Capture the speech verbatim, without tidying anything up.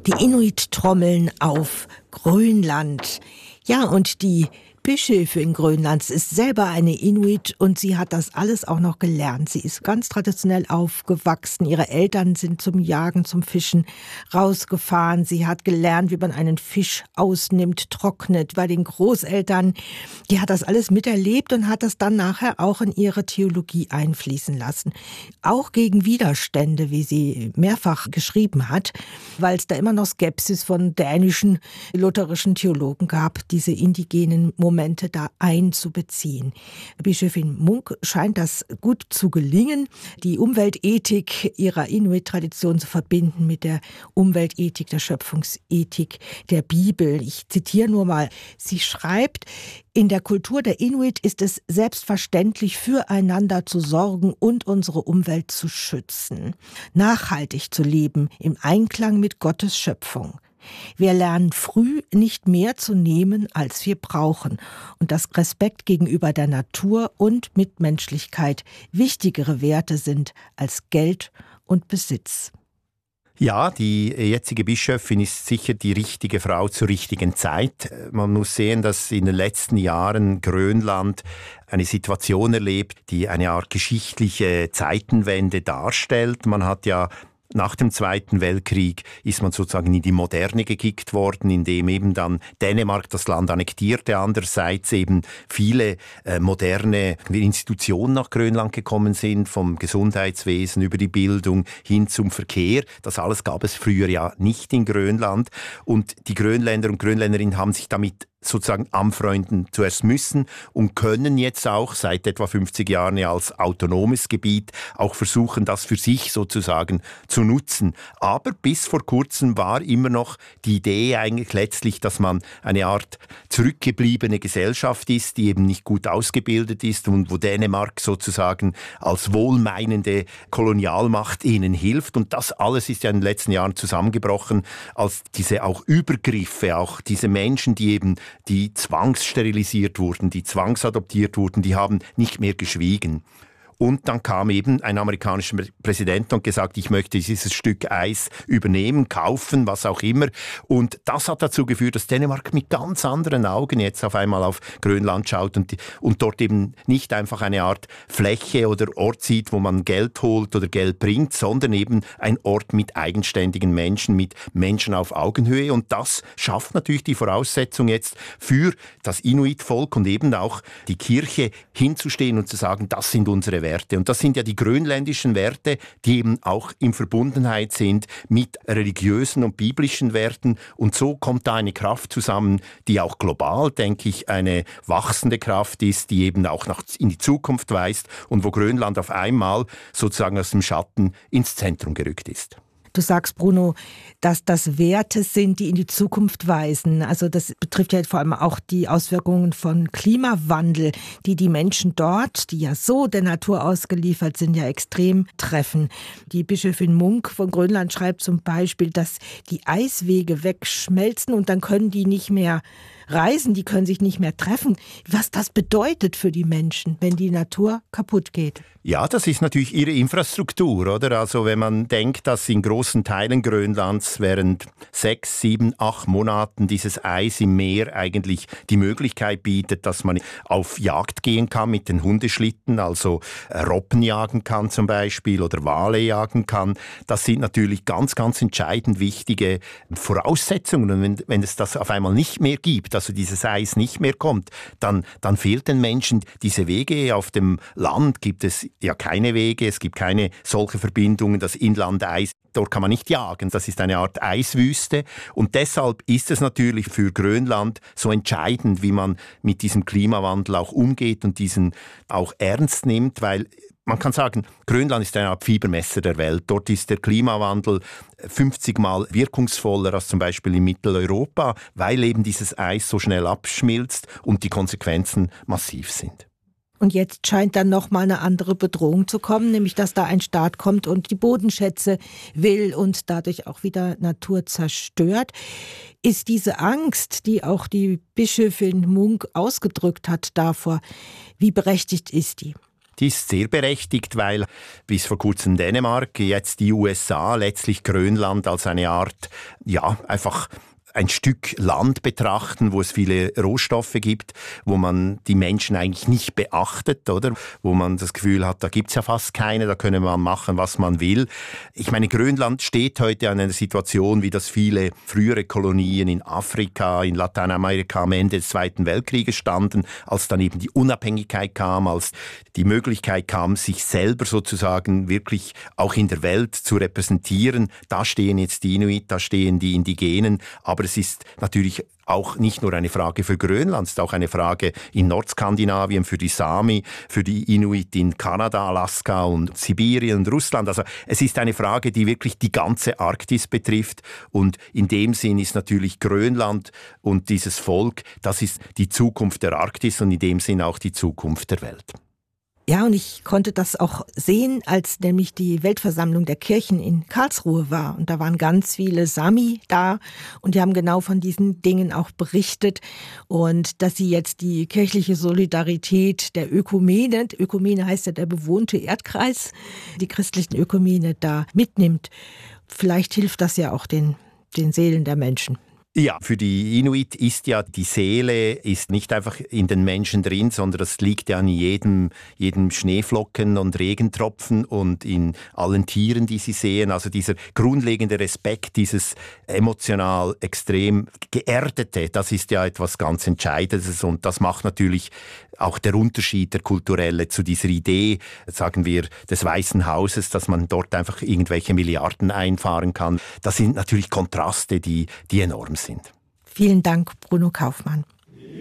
Die Inuit trommeln auf Grönland. Ja, und die Bischöfin Grönlands ist selber eine Inuit und sie hat das alles auch noch gelernt. Sie ist ganz traditionell aufgewachsen. Ihre Eltern sind zum Jagen, zum Fischen rausgefahren. Sie hat gelernt, wie man einen Fisch ausnimmt, trocknet. Bei den Großeltern, die hat das alles miterlebt und hat das dann nachher auch in ihre Theologie einfließen lassen. Auch gegen Widerstände, wie sie mehrfach geschrieben hat, weil es da immer noch Skepsis von dänischen lutherischen Theologen gab, diese indigenen Momente da einzubeziehen. Bischöfin Munk scheint das gut zu gelingen, die Umweltethik ihrer Inuit-Tradition zu verbinden mit der Umweltethik, der Schöpfungsethik der Bibel. Ich zitiere nur mal. Sie schreibt: In der Kultur der Inuit ist es selbstverständlich, füreinander zu sorgen und unsere Umwelt zu schützen, nachhaltig zu leben, im Einklang mit Gottes Schöpfung. Wir lernen früh, nicht mehr zu nehmen, als wir brauchen, und dass Respekt gegenüber der Natur und Mitmenschlichkeit wichtigere Werte sind als Geld und Besitz. Ja, die jetzige Bischöfin ist sicher die richtige Frau zur richtigen Zeit. Man muss sehen, dass in den letzten Jahren Grönland eine Situation erlebt, die eine Art geschichtliche Zeitenwende darstellt. Man hat ja Nach dem Zweiten Weltkrieg ist man sozusagen in die Moderne gekickt worden, indem eben dann Dänemark das Land annektierte, andererseits eben viele äh, moderne Institutionen nach Grönland gekommen sind, vom Gesundheitswesen über die Bildung hin zum Verkehr. Das alles gab es früher ja nicht in Grönland, und die Grönländer und Grönländerinnen haben sich damit sozusagen anfreunden zuerst müssen und können jetzt auch seit etwa fünfzig Jahren als autonomes Gebiet auch versuchen, das für sich sozusagen zu nutzen. Aber bis vor kurzem war immer noch die Idee eigentlich letztlich, dass man eine Art zurückgebliebene Gesellschaft ist, die eben nicht gut ausgebildet ist und wo Dänemark sozusagen als wohlmeinende Kolonialmacht ihnen hilft. Und das alles ist ja in den letzten Jahren zusammengebrochen, als diese auch Übergriffe, auch diese Menschen, die eben die zwangssterilisiert wurden, die zwangsadoptiert wurden, die haben nicht mehr geschwiegen. Und dann kam eben ein amerikanischer Präsident und gesagt, ich möchte dieses Stück Eis übernehmen, kaufen, was auch immer. Und das hat dazu geführt, dass Dänemark mit ganz anderen Augen jetzt auf einmal auf Grönland schaut und, und dort eben nicht einfach eine Art Fläche oder Ort sieht, wo man Geld holt oder Geld bringt, sondern eben ein Ort mit eigenständigen Menschen, mit Menschen auf Augenhöhe. Und das schafft natürlich die Voraussetzung jetzt für das Inuit-Volk und eben auch die Kirche hinzustehen und zu sagen, das sind unsere Werte. Werte. Und das sind ja die grönländischen Werte, die eben auch in Verbundenheit sind mit religiösen und biblischen Werten. Und so kommt da eine Kraft zusammen, die auch global, denke ich, eine wachsende Kraft ist, die eben auch nach, in die Zukunft weist und wo Grönland auf einmal sozusagen aus dem Schatten ins Zentrum gerückt ist. Du sagst, Bruno, dass das Werte sind, die in die Zukunft weisen. Also das betrifft ja vor allem auch die Auswirkungen von Klimawandel, die die Menschen dort, die ja so der Natur ausgeliefert sind, ja extrem treffen. Die Bischöfin Munk von Grönland schreibt zum Beispiel, dass die Eiswege wegschmelzen und dann können die nicht mehr reisen, die können sich nicht mehr treffen. Was das bedeutet für die Menschen, wenn die Natur kaputt geht. Ja, das ist natürlich ihre Infrastruktur, oder? Also wenn man denkt, dass in großen Teilen Grönlands während sechs, sieben, acht Monaten dieses Eis im Meer eigentlich die Möglichkeit bietet, dass man auf Jagd gehen kann mit den Hundeschlitten, also Robben jagen kann zum Beispiel oder Wale jagen kann. Das sind natürlich ganz, ganz entscheidend wichtige Voraussetzungen. Und wenn, wenn es das auf einmal nicht mehr gibt, also dieses Eis nicht mehr kommt, dann, dann fehlt den Menschen diese Wege. Auf dem Land gibt es ja keine Wege, es gibt keine solche Verbindungen, das Inlandeis, dort kann man nicht jagen, das ist eine Art Eiswüste und deshalb ist es natürlich für Grönland so entscheidend, wie man mit diesem Klimawandel auch umgeht und diesen auch ernst nimmt, weil man kann sagen, Grönland ist eine Art Fiebermesser der Welt. Dort ist der Klimawandel fünfzig Mal wirkungsvoller als zum Beispiel in Mitteleuropa, weil eben dieses Eis so schnell abschmilzt und die Konsequenzen massiv sind. Und jetzt scheint dann noch mal eine andere Bedrohung zu kommen, nämlich dass da ein Staat kommt und die Bodenschätze will und dadurch auch wieder Natur zerstört. Ist diese Angst, die auch die Bischöfin Munk ausgedrückt hat davor, wie berechtigt ist die? Die ist sehr berechtigt, weil bis vor kurzem Dänemark, jetzt die U S A, letztlich Grönland als eine Art, ja, einfach ein Stück Land betrachten, wo es viele Rohstoffe gibt, wo man die Menschen eigentlich nicht beachtet, oder? Wo man das Gefühl hat, da gibt's ja fast keine, da können wir machen, was man will. Ich meine, Grönland steht heute an einer Situation, wie das viele frühere Kolonien in Afrika, in Lateinamerika am Ende des Zweiten Weltkrieges standen, als dann eben die Unabhängigkeit kam, als die Möglichkeit kam, sich selber sozusagen wirklich auch in der Welt zu repräsentieren. Da stehen jetzt die Inuit, da stehen die Indigenen, aber es ist natürlich auch nicht nur eine Frage für Grönland, es ist auch eine Frage in Nordskandinavien für die Sami, für die Inuit in Kanada, Alaska und Sibirien und Russland. Also es ist eine Frage, die wirklich die ganze Arktis betrifft und in dem Sinn ist natürlich Grönland und dieses Volk, das ist die Zukunft der Arktis und in dem Sinn auch die Zukunft der Welt. Ja, und ich konnte das auch sehen, als nämlich die Weltversammlung der Kirchen in Karlsruhe war. Und da waren ganz viele Sami da und die haben genau von diesen Dingen auch berichtet. Und dass sie jetzt die kirchliche Solidarität der Ökumene, Ökumene heißt ja der bewohnte Erdkreis, die christlichen Ökumene da mitnimmt. Vielleicht hilft das ja auch den, den Seelen der Menschen. Ja, für die Inuit ist ja die Seele ist nicht einfach in den Menschen drin, sondern das liegt ja an jedem, jedem Schneeflocken und Regentropfen und in allen Tieren, die sie sehen. Also dieser grundlegende Respekt, dieses emotional extrem geerdete, das ist ja etwas ganz Entscheidendes und das macht natürlich auch der Unterschied, der kulturelle, zu dieser Idee, sagen wir, des Weißen Hauses, dass man dort einfach irgendwelche Milliarden einfahren kann. Das sind natürlich Kontraste, die, die enorm sind. Vielen Dank, Bruno Kaufmann.